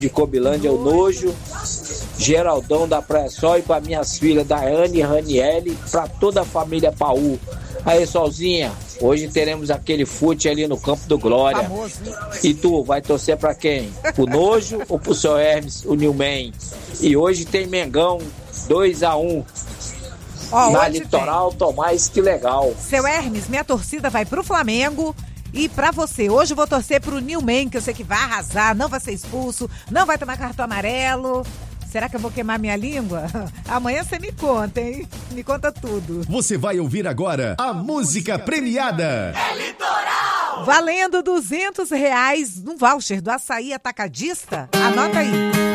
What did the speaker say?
de Cobilândia, o Nojo, Geraldão da Praia Sol e para minhas filhas Daiane e Raniele, para toda a família Paú. Aí, Solzinha, hoje teremos aquele fute ali no Campo do Glória. Famoso. E tu, vai torcer para quem? Pro Nojo ou pro seu Hermes, o Newman? E hoje tem Mengão 2-1. Na Litoral, Tomás, que legal. Seu Hermes, minha torcida vai pro Flamengo. E pra você, hoje eu vou torcer pro Newman, que eu sei que vai arrasar, não vai ser expulso, não vai tomar cartão amarelo. Será que eu vou queimar minha língua? Amanhã você me conta, hein? Me conta tudo. Você vai ouvir agora a música premiada. É Litoral! Valendo R$200 no voucher do Açaí Atacadista. Anota aí.